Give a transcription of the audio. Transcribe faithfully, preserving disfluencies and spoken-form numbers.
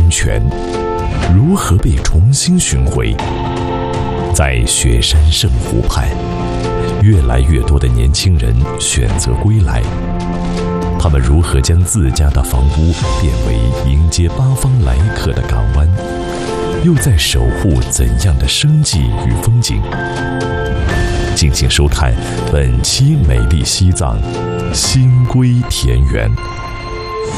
泉如何被重新寻回？在雪山圣湖畔，越来越多的年轻人选择归来。他们如何将自家的房屋变为迎接八方来客的港湾？又在守护怎样的生计与风景？敬请收看本期《美丽西藏》，新归田园。